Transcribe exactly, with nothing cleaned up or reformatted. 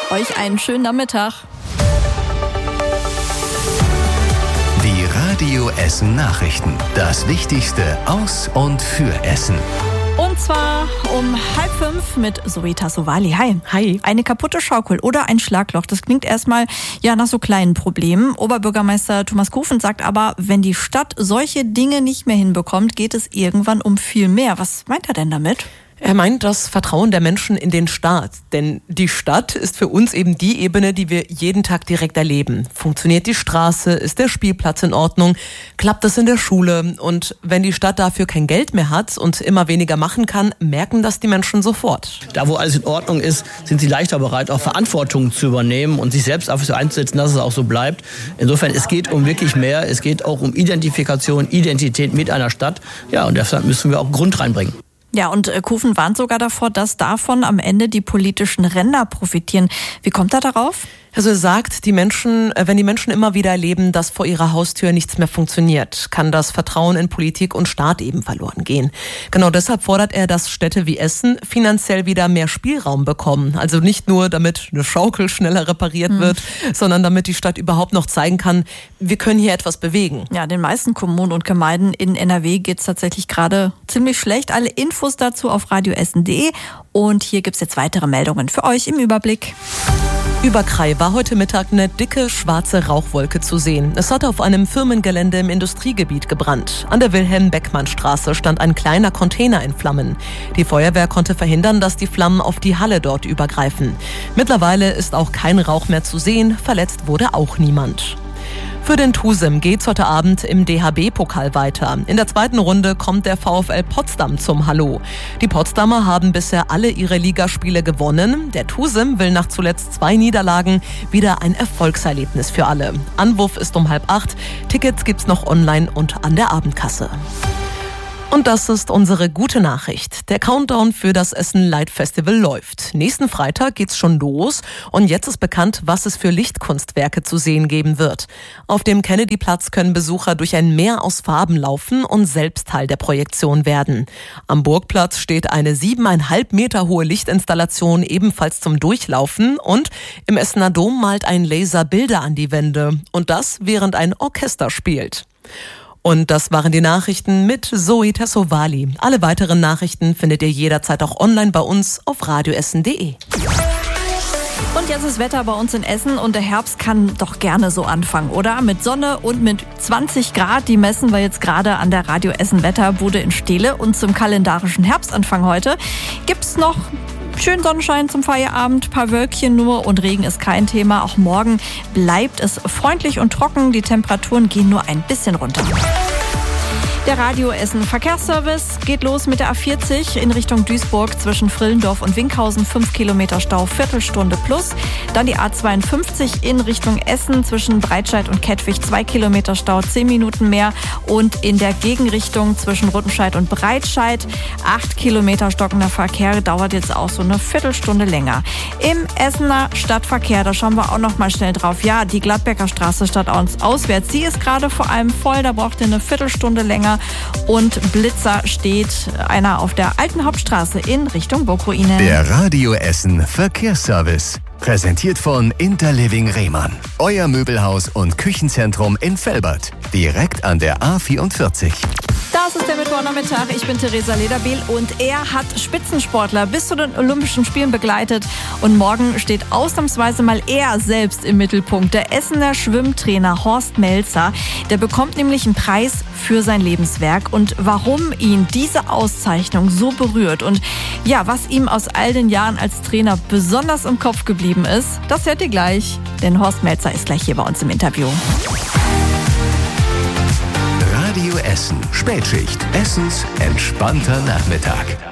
Euch einen schönen Nachmittag. Die Radio Essen Nachrichten. Das Wichtigste aus und für Essen. Und zwar um halb fünf mit Zoe Tassovali. Hi. Hi. Eine kaputte Schaukel oder ein Schlagloch, das klingt erstmal ja nach so kleinen Problemen. Oberbürgermeister Thomas Kufen sagt aber, wenn die Stadt solche Dinge nicht mehr hinbekommt, geht es irgendwann um viel mehr. Was meint er denn damit? Er meint das Vertrauen der Menschen in den Staat. Denn die Stadt ist für uns eben die Ebene, die wir jeden Tag direkt erleben. Funktioniert die Straße? Ist der Spielplatz in Ordnung? Klappt es in der Schule? Und wenn die Stadt dafür kein Geld mehr hat und immer weniger machen kann, merken das die Menschen sofort. Da, wo alles in Ordnung ist, sind sie leichter bereit, auch Verantwortung zu übernehmen und sich selbst dafür so einzusetzen, dass es auch so bleibt. Insofern, es geht um wirklich mehr. Es geht auch um Identifikation, Identität mit einer Stadt. Ja, und deshalb müssen wir auch Grund reinbringen. Ja, und Kufen warnt sogar davor, dass davon am Ende die politischen Ränder profitieren. Wie kommt er darauf? Also er sagt, die Menschen, wenn die Menschen immer wieder erleben, dass vor ihrer Haustür nichts mehr funktioniert, kann das Vertrauen in Politik und Staat eben verloren gehen. Genau deshalb fordert er, dass Städte wie Essen finanziell wieder mehr Spielraum bekommen. Also nicht nur, damit eine Schaukel schneller repariert mhm. wird, sondern damit die Stadt überhaupt noch zeigen kann, wir können hier etwas bewegen. Ja, den meisten Kommunen und Gemeinden in N R W geht es tatsächlich gerade ziemlich schlecht. Alle Infos dazu auf radioessen punkt de. Und hier gibt es jetzt weitere Meldungen für euch im Überblick. Über Krai war heute Mittag eine dicke, schwarze Rauchwolke zu sehen. Es hatte auf einem Firmengelände im Industriegebiet gebrannt. An der Wilhelm-Beckmann-Straße stand ein kleiner Container in Flammen. Die Feuerwehr konnte verhindern, dass die Flammen auf die Halle dort übergreifen. Mittlerweile ist auch kein Rauch mehr zu sehen. Verletzt wurde auch niemand. Für den TuSim geht's heute Abend im D H B-Pokal weiter. In der zweiten Runde kommt der VfL Potsdam zum Hallo. Die Potsdamer haben bisher alle ihre Ligaspiele gewonnen. Der TuSim will nach zuletzt zwei Niederlagen wieder ein Erfolgserlebnis für alle. Anwurf ist um halb acht. Tickets gibt's noch online und an der Abendkasse. Und das ist unsere gute Nachricht. Der Countdown für das Essen Light Festival läuft. Nächsten Freitag geht's schon los und jetzt ist bekannt, was es für Lichtkunstwerke zu sehen geben wird. Auf dem Kennedy-Platz können Besucher durch ein Meer aus Farben laufen und selbst Teil der Projektion werden. Am Burgplatz steht eine siebeneinhalb Meter hohe Lichtinstallation ebenfalls zum Durchlaufen und im Essener Dom malt ein Laser Bilder an die Wände. Und das, während ein Orchester spielt. Und das waren die Nachrichten mit Zoe Tassovali. Alle weiteren Nachrichten findet ihr jederzeit auch online bei uns auf radioessen punkt de. Und jetzt ist Wetter bei uns in Essen und der Herbst kann doch gerne so anfangen, oder? Mit Sonne und mit zwanzig Grad, die messen wir jetzt gerade an der Radio Essen Wetterbude in Steele. Und zum kalendarischen Herbstanfang heute gibt's noch schön Sonnenschein zum Feierabend, paar Wölkchen nur und Regen ist kein Thema. Auch morgen bleibt es freundlich und trocken. Die Temperaturen gehen nur ein bisschen runter. Der Radio Essen Verkehrsservice geht los mit der A vierzig in Richtung Duisburg zwischen Frillendorf und Winkhausen. fünf Kilometer Stau, Viertelstunde plus. Dann die A zweiundfünfzig in Richtung Essen zwischen Breitscheid und Kettwig. zwei Kilometer Stau, zehn Minuten mehr. Und in der Gegenrichtung zwischen Rüttenscheid und Breitscheid. acht Kilometer stockender Verkehr, dauert jetzt auch so eine Viertelstunde länger. Im Essener Stadtverkehr, da schauen wir auch noch mal schnell drauf. Ja, die Gladbecker Straße statt auswärts. Sie ist gerade vor allem voll, da braucht ihr eine Viertelstunde länger. Und Blitzer steht einer auf der alten Hauptstraße in Richtung Burgruine. Der Radio Essen Verkehrsservice. Präsentiert von Interliving Rehmann. Euer Möbelhaus und Küchenzentrum in Velbert. Direkt an der A vierundvierzig. Das ist der Mittwochnachmittag. Ich bin Theresa Lederbiel und er hat Spitzensportler bis zu den Olympischen Spielen begleitet. Und morgen steht ausnahmsweise mal er selbst im Mittelpunkt. Der Essener Schwimmtrainer Horst Melzer. Der bekommt nämlich einen Preis für sein Lebenswerk. Und warum ihn diese Auszeichnung so berührt und ja, was ihm aus all den Jahren als Trainer besonders im Kopf geblieben ist, das hört ihr gleich. Denn Horst Melzer ist gleich hier bei uns im Interview. Radio Essen. Spätschicht. Essens entspannter Nachmittag.